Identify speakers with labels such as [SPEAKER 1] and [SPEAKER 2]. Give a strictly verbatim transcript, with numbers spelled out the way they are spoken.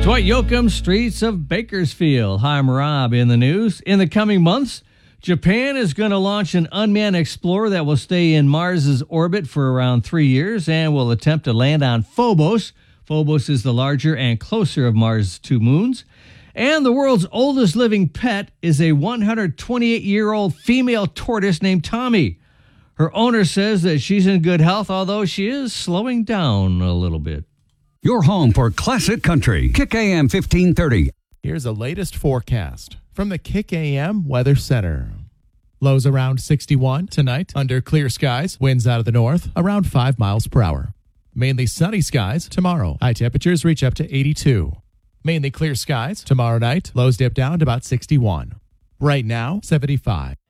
[SPEAKER 1] Dwight Yoakam, streets of Bakersfield. Hi, I'm Rob. In the news, in the coming months, Japan is going to launch an unmanned explorer that will stay in Mars's orbit for around three years and will attempt to land on Phobos. Phobos is the larger and closer of Mars' two moons. And the world's oldest living pet is a one hundred twenty-eight-year-old female tortoise named Tommy. Her owner says that she's in good health, although she is slowing down a little bit.
[SPEAKER 2] Your home for classic country. Kick A M fifteen thirty.
[SPEAKER 3] Here's the latest forecast from the Kick A M Weather Center. Lows around sixty-one tonight under clear skies. Winds out of the north around five miles per hour. Mainly sunny skies tomorrow. High temperatures reach up to eighty-two. Mainly clear skies tomorrow night. Lows dip down to about sixty-one. Right now, seventy-five.